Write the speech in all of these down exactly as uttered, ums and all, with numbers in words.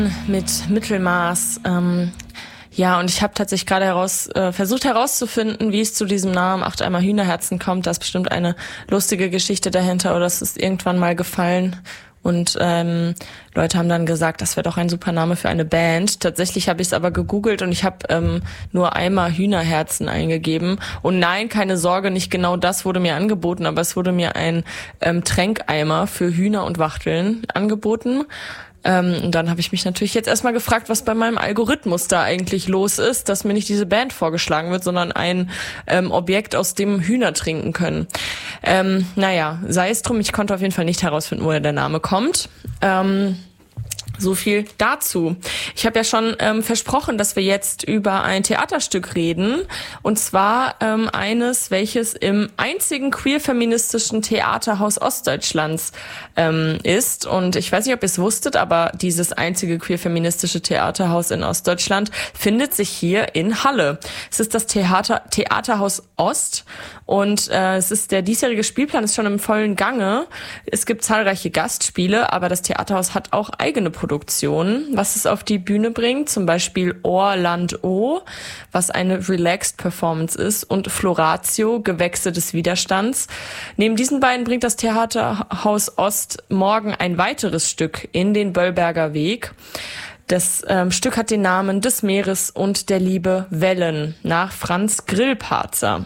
Mit Mittelmaß. Ähm, ja, und ich habe tatsächlich gerade heraus äh, versucht herauszufinden, wie es zu diesem Namen Acht Eimer Hühnerherzen kommt. Da ist bestimmt eine lustige Geschichte dahinter oder es ist irgendwann mal gefallen. Und ähm, Leute haben dann gesagt, das wäre doch ein super Name für eine Band. Tatsächlich habe ich es aber gegoogelt und ich habe ähm, nur Eimer Hühnerherzen eingegeben. Und nein, keine Sorge, nicht genau das wurde mir angeboten, aber es wurde mir ein ähm, Tränkeimer für Hühner und Wachteln angeboten. Ähm, und dann habe ich mich natürlich jetzt erstmal gefragt, was bei meinem Algorithmus da eigentlich los ist, dass mir nicht diese Band vorgeschlagen wird, sondern ein ähm, Objekt, aus dem Hühner trinken können. Ähm, naja, sei es drum, ich konnte auf jeden Fall nicht herausfinden, woher der Name kommt. Ähm, So viel dazu. Ich habe ja schon ähm, versprochen, dass wir jetzt über ein Theaterstück reden. Und zwar ähm, eines, welches im einzigen queer-feministischen Theaterhaus Ostdeutschlands ähm, ist. Und ich weiß nicht, ob ihr es wusstet, aber dieses einzige queer-feministische Theaterhaus in Ostdeutschland findet sich hier in Halle. Es ist das Theater Theaterhaus Ost. Und äh, es ist der diesjährige Spielplan ist schon im vollen Gange. Es gibt zahlreiche Gastspiele, aber das Theaterhaus hat auch eigene Produktionen, was es auf die Bühne bringt. Zum Beispiel Ohr, Land, O, was eine Relaxed Performance ist, und Floratio, Gewächse des Widerstands. Neben diesen beiden bringt das Theaterhaus Ost morgen ein weiteres Stück in den Böllberger Weg. Das ähm, Stück hat den Namen Des Meeres und der Liebe Wellen nach Franz Grillparzer.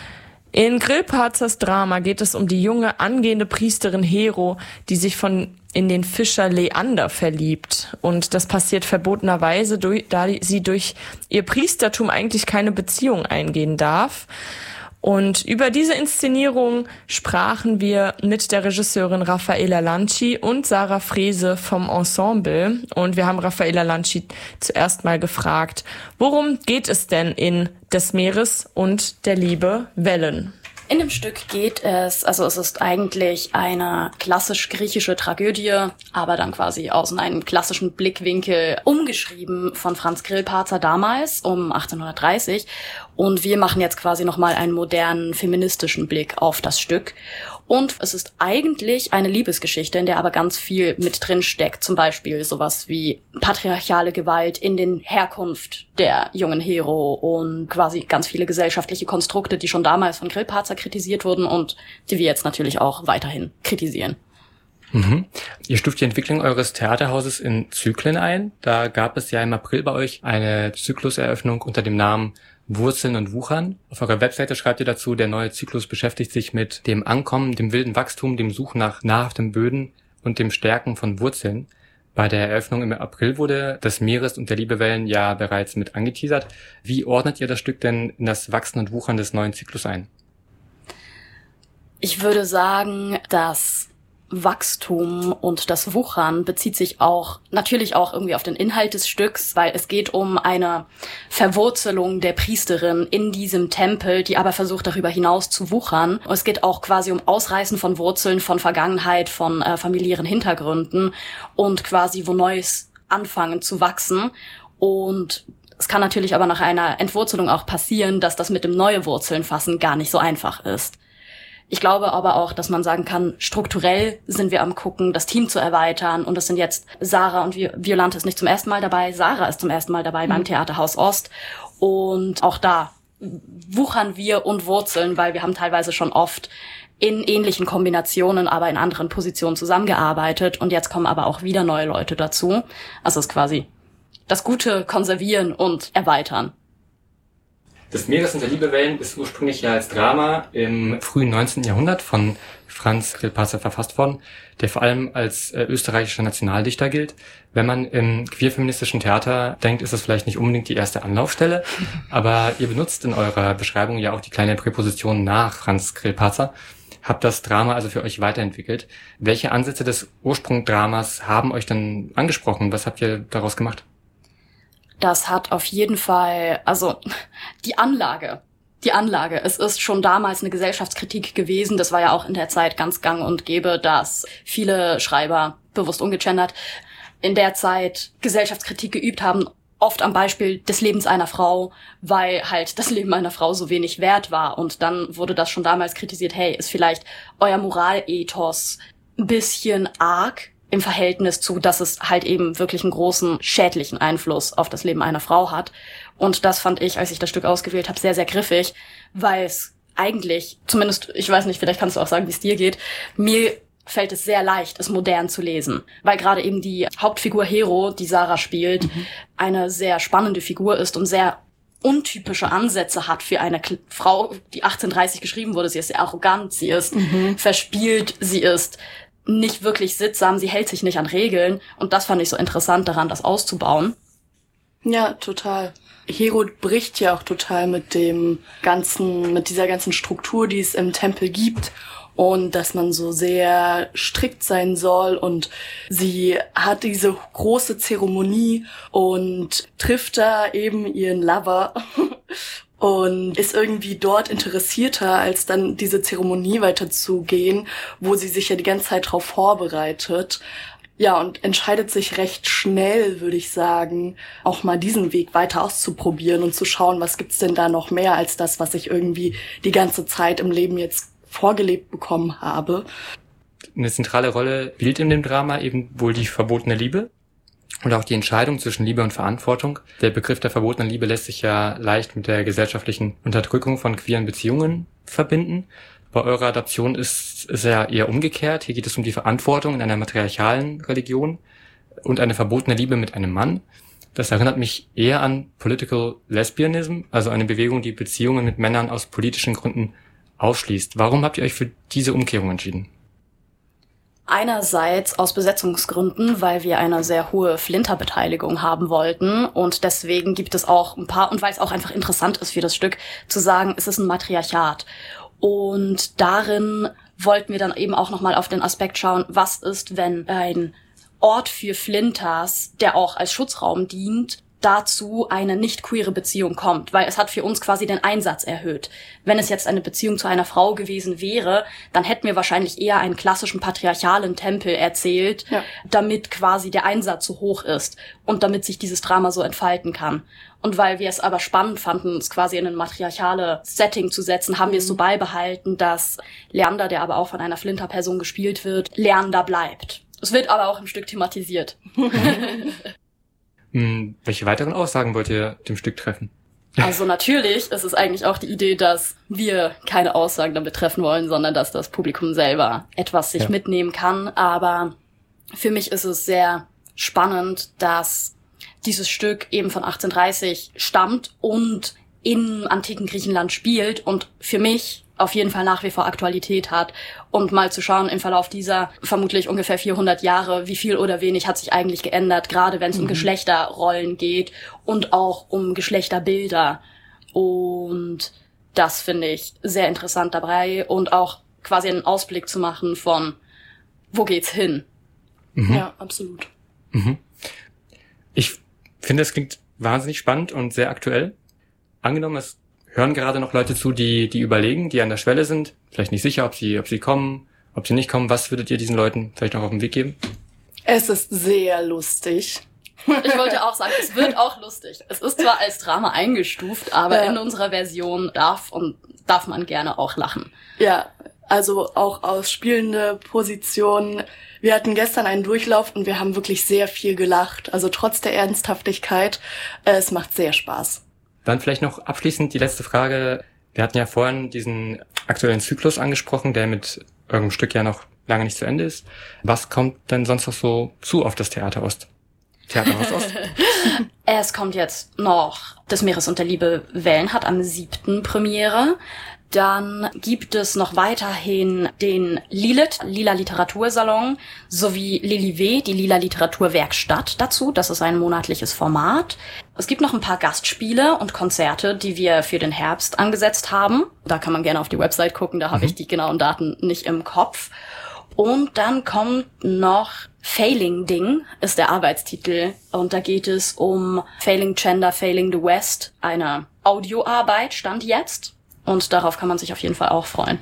In Grillparzers Drama geht es um die junge, angehende Priesterin Hero, die sich von in den Fischer Leander verliebt. Und das passiert verbotenerweise, da sie durch ihr Priestertum eigentlich keine Beziehung eingehen darf. Und über diese Inszenierung sprachen wir mit der Regisseurin Raffaella Lanci und Sarah Frese vom Ensemble. Und wir haben Raffaella Lanci zuerst mal gefragt, worum geht es denn in Des Meeres und der Liebe Wellen? In dem Stück geht es, also es ist eigentlich eine klassisch griechische Tragödie, aber dann quasi aus einem klassischen Blickwinkel umgeschrieben von Franz Grillparzer damals um achtzehnhundertdreißig. Und wir machen jetzt quasi nochmal einen modernen feministischen Blick auf das Stück. Und es ist eigentlich eine Liebesgeschichte, in der aber ganz viel mit drin steckt. Zum Beispiel sowas wie patriarchale Gewalt in den Herkunft der jungen Hero und quasi ganz viele gesellschaftliche Konstrukte, die schon damals von Grillparzer kritisiert wurden und die wir jetzt natürlich auch weiterhin kritisieren. Mhm. Ihr stuft die Entwicklung eures Theaterhauses in Zyklen ein. Da gab es ja im April bei euch eine Zykluseröffnung unter dem Namen Wurzeln und Wuchern. Auf eurer Webseite schreibt ihr dazu, der neue Zyklus beschäftigt sich mit dem Ankommen, dem wilden Wachstum, dem Suchen nach nahrhaften Böden und dem Stärken von Wurzeln. Bei der Eröffnung im April wurde Des Meeres und der Liebe Wellen ja bereits mit angeteasert. Wie ordnet ihr das Stück denn in das Wachsen und Wuchern des neuen Zyklus ein? Ich würde sagen, dass Wachstum und das Wuchern bezieht sich auch natürlich auch irgendwie auf den Inhalt des Stücks, weil es geht um eine Verwurzelung der Priesterin in diesem Tempel, die aber versucht, darüber hinaus zu wuchern. Und es geht auch quasi um Ausreißen von Wurzeln, von Vergangenheit, von äh, familiären Hintergründen und quasi wo Neues anfangen zu wachsen. Und es kann natürlich aber nach einer Entwurzelung auch passieren, dass das mit dem neue Wurzeln fassen gar nicht so einfach ist. Ich glaube aber auch, dass man sagen kann, strukturell sind wir am Gucken, das Team zu erweitern. Und das sind jetzt Sarah und Violante ist nicht zum ersten Mal dabei. Sarah ist zum ersten Mal dabei mhm. beim Theaterhaus Ost. Und auch da wuchern wir und wurzeln, weil wir haben teilweise schon oft in ähnlichen Kombinationen, aber in anderen Positionen zusammengearbeitet. Und jetzt kommen aber auch wieder neue Leute dazu. Also es ist quasi das Gute konservieren und erweitern. Des Meeres und der Liebe Wellen ist ursprünglich ja als Drama im frühen neunzehnten. Jahrhundert von Franz Grillparzer verfasst worden, der vor allem als äh, österreichischer Nationaldichter gilt. Wenn man im queer-feministischen Theater denkt, ist das vielleicht nicht unbedingt die erste Anlaufstelle, aber ihr benutzt in eurer Beschreibung ja auch die kleine Präposition nach Franz Grillparzer, habt das Drama also für euch weiterentwickelt. Welche Ansätze des Ursprungdramas haben euch denn angesprochen? Was habt ihr daraus gemacht? Das hat auf jeden Fall, also die Anlage, die Anlage. Es ist schon damals eine Gesellschaftskritik gewesen. Das war ja auch in der Zeit ganz gang und gäbe, dass viele Schreiber, bewusst ungegendert, in der Zeit Gesellschaftskritik geübt haben, oft am Beispiel des Lebens einer Frau, weil halt das Leben einer Frau so wenig wert war. Und dann wurde das schon damals kritisiert, hey, ist vielleicht euer Moralethos ein bisschen arg im Verhältnis zu, dass es halt eben wirklich einen großen schädlichen Einfluss auf das Leben einer Frau hat. Und das fand ich, als ich das Stück ausgewählt habe, sehr, sehr griffig, weil es eigentlich, zumindest, ich weiß nicht, vielleicht kannst du auch sagen, wie es dir geht, mir fällt es sehr leicht, es modern zu lesen. Weil gerade eben die Hauptfigur Hero, die Sarah spielt, mhm. eine sehr spannende Figur ist und sehr untypische Ansätze hat für eine K- Frau, die achtzehnhundertdreißig geschrieben wurde. Sie ist sehr arrogant, sie ist mhm. verspielt, sie ist nicht wirklich sittsam, sie hält sich nicht an Regeln. Und das fand ich so interessant daran, das auszubauen. Ja, total. Hero bricht ja auch total mit dem ganzen, mit dieser ganzen Struktur, die es im Tempel gibt. Und dass man so sehr strikt sein soll, und sie hat diese große Zeremonie und trifft da eben ihren Lover und ist irgendwie dort interessierter, als dann diese Zeremonie weiterzugehen, wo sie sich ja die ganze Zeit drauf vorbereitet. Ja, und entscheidet sich recht schnell, würde ich sagen, auch mal diesen Weg weiter auszuprobieren und zu schauen, was gibt's denn da noch mehr als das, was ich irgendwie die ganze Zeit im Leben jetzt vorgelebt bekommen habe. Eine zentrale Rolle spielt in dem Drama eben wohl die verbotene Liebe und auch die Entscheidung zwischen Liebe und Verantwortung. Der Begriff der verbotenen Liebe lässt sich ja leicht mit der gesellschaftlichen Unterdrückung von queeren Beziehungen verbinden. Bei eurer Adaption ist es ja eher umgekehrt. Hier geht es um die Verantwortung in einer matriarchalen Religion und eine verbotene Liebe mit einem Mann. Das erinnert mich eher an Political Lesbianism, also eine Bewegung, die Beziehungen mit Männern aus politischen Gründen ausschließt. Warum habt ihr euch für diese Umkehrung entschieden? Einerseits aus Besetzungsgründen, weil wir eine sehr hohe Flinter-Beteiligung haben wollten, und deswegen gibt es auch ein paar, und weil es auch einfach interessant ist für das Stück, zu sagen, es ist ein Matriarchat. Und darin wollten wir dann eben auch nochmal auf den Aspekt schauen, was ist, wenn ein Ort für Flinters, der auch als Schutzraum dient, dazu eine nicht queere Beziehung kommt, weil es hat für uns quasi den Einsatz erhöht. Wenn es jetzt eine Beziehung zu einer Frau gewesen wäre, dann hätten wir wahrscheinlich eher einen klassischen patriarchalen Tempel erzählt, ja. damit quasi der Einsatz so hoch ist und damit sich dieses Drama so entfalten kann. Und weil wir es aber spannend fanden, es quasi in ein matriarchale Setting zu setzen, haben wir es so beibehalten, dass Leander, der aber auch von einer Flinter-Person gespielt wird, Leander bleibt. Es wird aber auch im Stück thematisiert. Hm, welche weiteren Aussagen wollt ihr dem Stück treffen? Also natürlich ist es eigentlich auch die Idee, dass wir keine Aussagen damit treffen wollen, sondern dass das Publikum selber etwas sich ja. mitnehmen kann. Aber für mich ist es sehr spannend, dass dieses Stück eben von achtzehnhundertdreißig stammt und im antiken Griechenland spielt und für mich auf jeden Fall nach wie vor Aktualität hat, und mal zu schauen im Verlauf dieser vermutlich ungefähr vierhundert Jahre, wie viel oder wenig hat sich eigentlich geändert, gerade wenn es mhm. um Geschlechterrollen geht und auch um Geschlechterbilder. Und das finde ich sehr interessant dabei, und auch quasi einen Ausblick zu machen von, wo geht's hin? Mhm. Ja, absolut. Mhm. Ich finde, es klingt wahnsinnig spannend und sehr aktuell. Angenommen, es hören gerade noch Leute zu, die die überlegen, die an der Schwelle sind, vielleicht nicht sicher, ob sie ob sie kommen, ob sie nicht kommen. Was würdet ihr diesen Leuten vielleicht noch auf den Weg geben? Es ist sehr lustig. Ich wollte auch sagen, es wird auch lustig. Es ist zwar als Drama eingestuft, aber ja. in unserer Version darf und darf man gerne auch lachen. Ja, also auch aus spielende Positionen. Wir hatten gestern einen Durchlauf und wir haben wirklich sehr viel gelacht. Also trotz der Ernsthaftigkeit, äh, es macht sehr Spaß. Dann vielleicht noch abschließend die letzte Frage. Wir hatten ja vorhin diesen aktuellen Zyklus angesprochen, der mit irgendeinem Stück ja noch lange nicht zu Ende ist. Was kommt denn sonst noch so zu auf das Theater Ost? Theaterhaus Ost? Es kommt jetzt noch Des Meeres und der Liebe Wellen, hat am siebten Premiere. Dann gibt es noch weiterhin den Lilit, Lila Literatursalon, sowie Lili W., die Lila Literaturwerkstatt dazu. Das ist ein monatliches Format. Es gibt noch ein paar Gastspiele und Konzerte, die wir für den Herbst angesetzt haben. Da kann man gerne auf die Website gucken, da habe ich die genauen Daten nicht im Kopf. Und dann kommt noch Failing Ding, ist der Arbeitstitel. Und da geht es um Failing Gender, Failing the West, eine Audioarbeit, stand jetzt. Und darauf kann man sich auf jeden Fall auch freuen.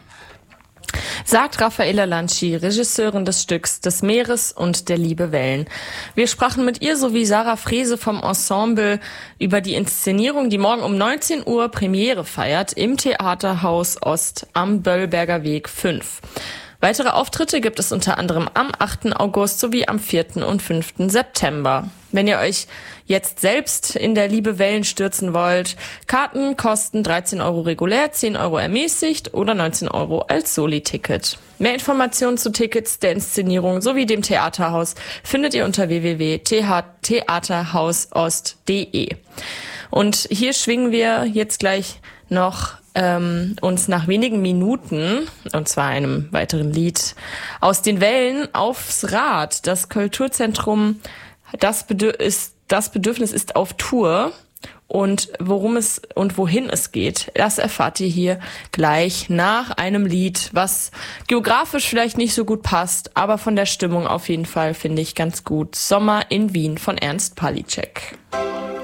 Sagt Raffaella Lanci, Regisseurin des Stücks Des Meeres und der Liebe Wellen. Wir sprachen mit ihr sowie Sarah Frese vom Ensemble über die Inszenierung, die morgen um neunzehn Uhr Premiere feiert im Theaterhaus Ost am Böllberger Weg fünf. Weitere Auftritte gibt es unter anderem am achten August sowie am vierten und fünften September. Wenn ihr euch jetzt selbst in der Liebe Wellen stürzen wollt, Karten kosten dreizehn Euro regulär, zehn Euro ermäßigt oder neunzehn Euro als Soli-Ticket. Mehr Informationen zu Tickets, der Inszenierung sowie dem Theaterhaus findet ihr unter w w w punkt theaterhausost punkt d e. Und hier schwingen wir jetzt gleich noch ähm, uns nach wenigen Minuten, und zwar einem weiteren Lied, aus den Wellen aufs Rad. Das Kulturzentrum Das, Bedür- ist, das Bedürfnis ist auf Tour, und worum es und wohin es geht, das erfahrt ihr hier gleich nach einem Lied, was geografisch vielleicht nicht so gut passt, aber von der Stimmung auf jeden Fall finde ich ganz gut. Sommer in Wien von Ernst Pawlicek.